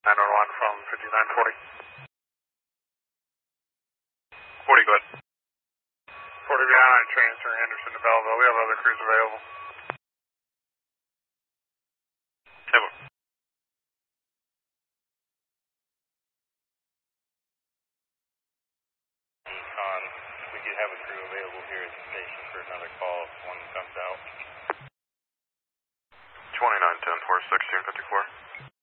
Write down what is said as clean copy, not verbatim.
911 from 5940. 40, go ahead. 40 behind, transferring Henderson to Belleville. We have other crews available. Table. We do have a crew available here at the station for another call if one comes out. 2910 for 1654.